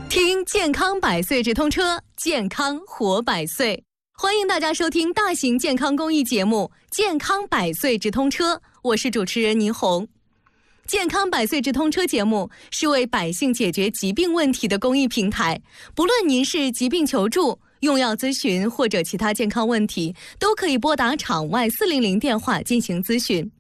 听健康百岁直通车，健康活百岁。欢迎大家收听大型健康公益节目《健康百岁直通车》，我是主持人倪虹。健康百岁直通车节目是为百姓解决疾病问题的公益平台，不论您是疾病求助、用药咨询或者其他健康问题，都可以拨打场外400电话进行咨询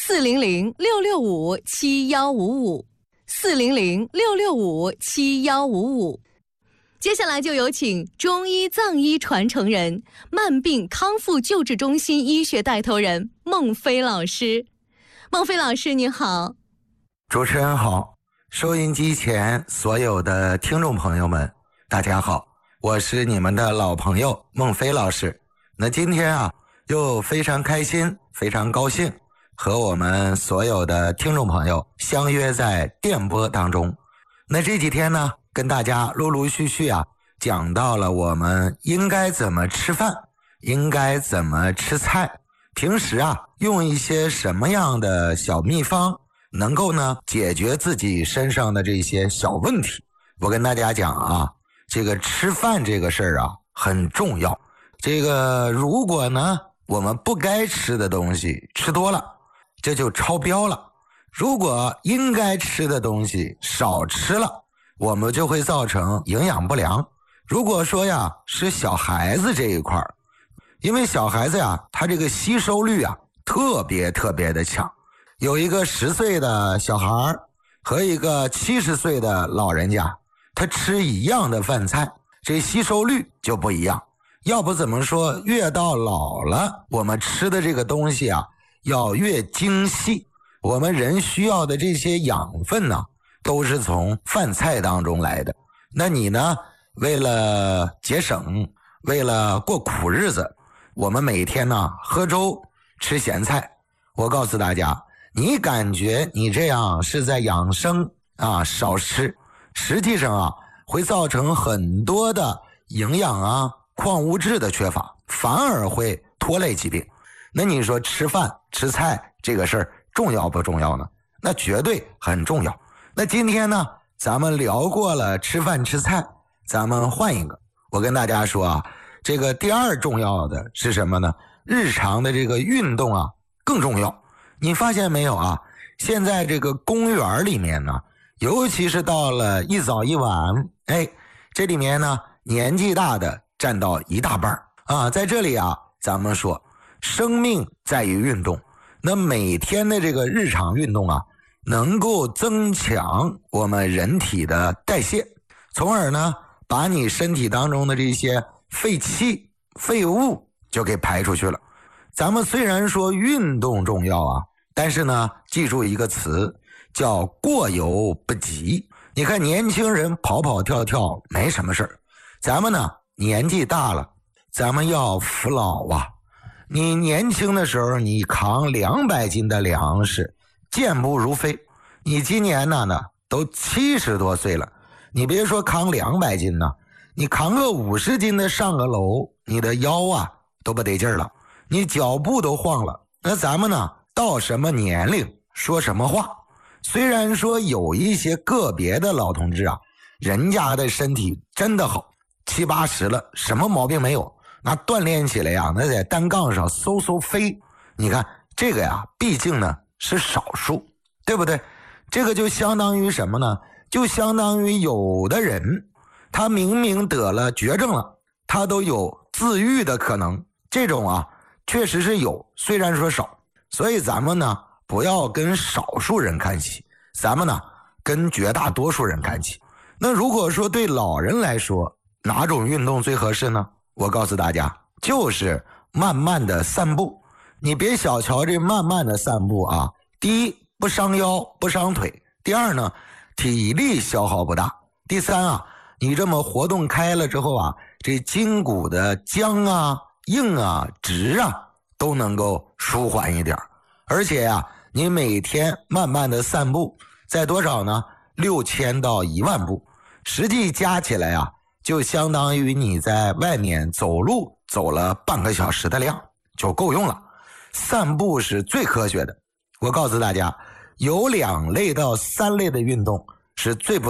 ，400-665-7155。400-665-7155。接下来就有请中医藏医传承人、慢病康复救治中心医学带头人孟飞老师。孟飞老师，你好。 主持人好，收音机前所有的听众朋友们，大家好，我是你们的老朋友孟飞老师。那今天又非常开心，非常高兴，和我们所有的听众朋友相约在电波当中。那这几天呢，跟大家陆陆续续讲到了我们应该怎么吃饭，应该怎么吃菜，平时用一些什么样的小秘方能够呢解决自己身上的这些小问题。我跟大家讲这个吃饭这个事儿很重要。这个如果呢我们不该吃的东西吃多了，这就超标了。如果应该吃的东西少吃了，我们就会造成营养不良。如果说是小孩子这一块，因为小孩子他这个吸收率特别的强。有一个10岁的小孩和一个70岁的老人家，他吃一样的饭菜，这吸收率就不一样。要不怎么说越到老了，我们吃的这个东西要越精细。我们人需要的这些养分呢，都是从饭菜当中来的。那你呢，为了节省，为了过苦日子，我们每天呢喝粥吃咸菜。我告诉大家，你感觉你这样是在养生少吃，实际上会造成很多的营养矿物质的缺乏，反而会拖累疾病。那你说吃饭吃菜这个事儿重要不重要呢？那绝对很重要。那今天呢咱们聊过了吃饭吃菜，咱们换一个。我跟大家说这个第二重要的是什么呢？日常的这个运动更重要。你发现没有现在这个公园里面呢，尤其是到了一早一晚，这里面呢年纪大的占到一大半在这里咱们说生命在于运动。那每天的这个日常运动能够增强我们人体的代谢，从而呢把你身体当中的这些废气废物就给排出去了。咱们虽然说运动重要但是呢记住一个词叫过犹不及。你看年轻人跑跑跳跳没什么事儿，咱们呢年纪大了，咱们要服老你年轻的时候你扛200斤的粮食健步如飞，你今年呢都70多岁了，你别说扛200斤呢，你扛个50斤的上个楼，你的腰都不得劲儿了，你脚步都晃了。那咱们呢到什么年龄说什么话。虽然说有一些个别的老同志人家的身体真的好，70、80了什么毛病没有，那锻炼起来那在单杠上嗖飞。你看这个毕竟呢是少数，对不对？这个就相当于什么呢？就相当于有的人他明明得了绝症了，他都有自愈的可能，这种确实是有，虽然说少。所以咱们呢不要跟少数人看齐，咱们呢跟绝大多数人看齐。那如果说对老人来说哪种运动最合适呢？我告诉大家，就是慢慢的散步。你别小瞧这慢慢的散步第一不伤腰不伤腿，第二呢体力消耗不大，第三你这么活动开了之后这筋骨的僵硬直都能够舒缓一点。而且你每天慢慢的散步在多少呢？6000到10000步，实际加起来就相当于你在外面走路走了半个小时的量就够用了。散步是最科学的。我告诉大家，有2类到3类的运动是最不